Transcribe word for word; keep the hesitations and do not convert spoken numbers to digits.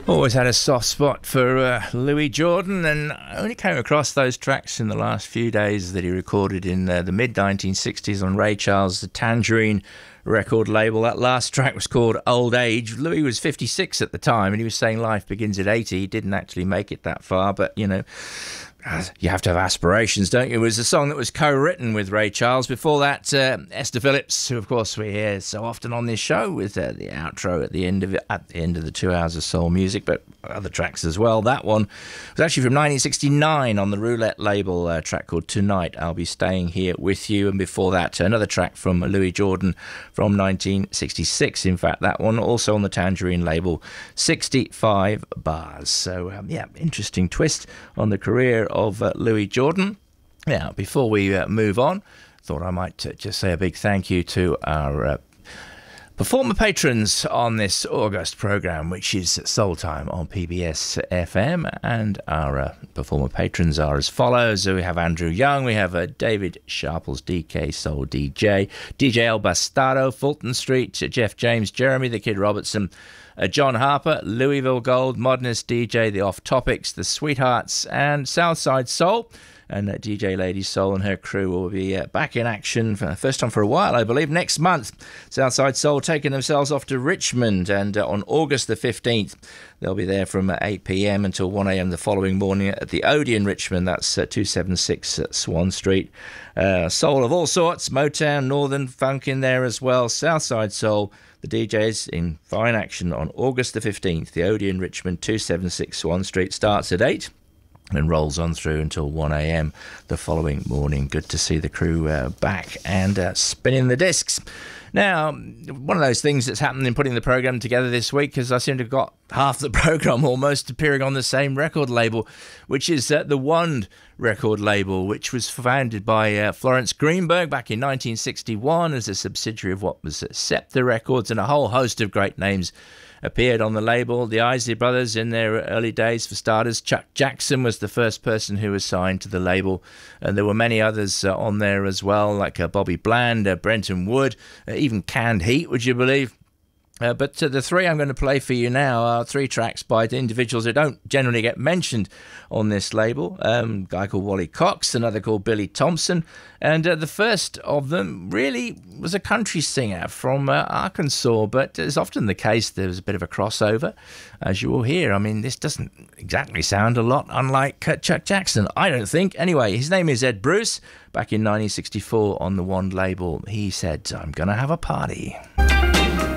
Always had a soft spot for uh, Louis Jordan, and I only came across those tracks in the last few days that he recorded in uh, the mid nineteen sixties on Ray Charles' The Tangerine record label. That last track was called Old Age. Louis was fifty-six at the time, and he was saying life begins at eighty. He didn't actually make it that far, but, you know, you have to have aspirations, don't you? It was a song that was co-written with Ray Charles. Before that, uh, Esther Phillips, who of course we hear so often on this show, with uh, the outro at the end of it, at the end of the two hours of soul music, but other tracks as well. That one was actually from nineteen sixty-nine on the Roulette label, a track called Tonight I'll Be Staying Here With You. And before that, another track from Louis Jordan from nineteen sixty-six. In fact, that one also on the Tangerine label, sixty-five bars. So um, yeah, interesting twist on the career of uh, Louis Jordan. Now, before we uh, move on, thought I might uh, just say a big thank you to our uh, performer patrons on this August programme, which is Soul Time on P B S F M. And our uh, performer patrons are as follows. We have Andrew Young, we have uh, David Sharples, D K Soul D J, D J El Bastardo, Fulton Street, uh, Jeff James, Jeremy the Kid Robertson, Uh, John Harper, Louisville Gold, Modernist D J, The Off Topics, The Sweethearts, and Southside Soul. And uh, D J Lady Soul and her crew will be uh, back in action for the first time for a while, I believe, next month. Southside Soul taking themselves off to Richmond, and uh, on August the fifteenth, they'll be there from uh, eight p.m. until one a.m. the following morning at the Odeon, Richmond. That's uh, two seventy-six uh, Swan Street. Uh, soul of all sorts, Motown, Northern Funk in there as well. Southside Soul, the D Js in fine action on August the fifteenth. The Odeon, Richmond, two seventy-six Swan Street, starts at eight and rolls on through until one a.m. the following morning. Good to see the crew uh, back and uh, spinning the discs. Now, one of those things that's happened in putting the programme together this week is I seem to have got half the programme almost appearing on the same record label, which is uh, the Wand record label, which was founded by uh, Florence Greenberg back in nineteen sixty-one as a subsidiary of what was uh, Scepter Records, and a whole host of great names appeared on the label. The Isley Brothers in their early days, for starters. Chuck Jackson was the first person who was signed to the label, and there were many others uh, on there as well, like uh, Bobby Bland, uh, Brenton Wood, uh, even Canned Heat, would you believe? Uh, but uh, the three I'm going to play for you now are three tracks by individuals who don't generally get mentioned on this label. Um, a guy called Wally Cox, another called Billy Thompson, and uh, the first of them really was a country singer from uh, Arkansas, but as often the case, there was a bit of a crossover, as you will hear. I mean, this doesn't exactly sound a lot unlike uh, Chuck Jackson, I don't think. Anyway, his name is Ed Bruce. Back in nineteen sixty-four on the Wand label, he said, "I'm gonna have a party."